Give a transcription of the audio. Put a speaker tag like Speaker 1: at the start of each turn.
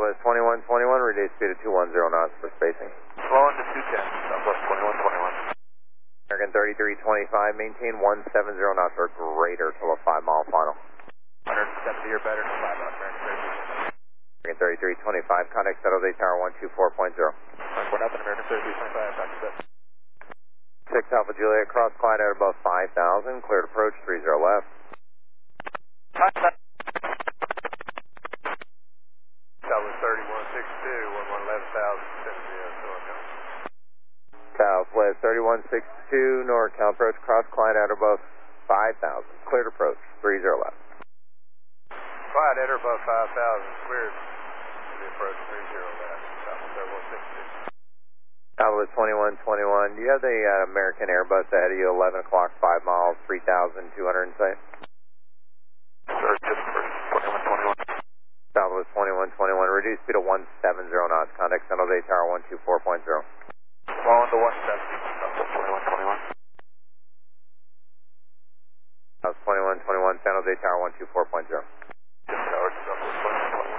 Speaker 1: Southwest 2121, reduce speed to 210 knots for spacing.
Speaker 2: Slowing to 210, Southwest 2121.
Speaker 1: American 3325, maintain 170 knots or greater till a 5-mile final.
Speaker 2: 170 or better to 5 knots,
Speaker 1: American 3325, contact settle Day Tower 124.0.
Speaker 2: What happened, American 3325, back to set.
Speaker 1: 6 Alpha Juliet, cross Clyde at above 5,000, cleared approach 30 left.
Speaker 2: Southwest 3162, 11,000,
Speaker 1: Southwest 3162, NorCal approach, cross Clyde at above 5,000, cleared approach 30 left.
Speaker 2: Clyde at or above 5,000, cleared the approach 30 left, Southwest 3162.
Speaker 1: Southwest 2121, do you have the American Airbus ahead of you, 11 o'clock, 5 miles, 3,200 in sight?
Speaker 2: Sir, just for 2121.
Speaker 1: Southwest 2121, reduce speed to 170 knots, contact San Jose Tower 124.0.
Speaker 2: Slowing to 170, Southwest 2121.
Speaker 1: Southwest 2121, San Jose Tower 124.0.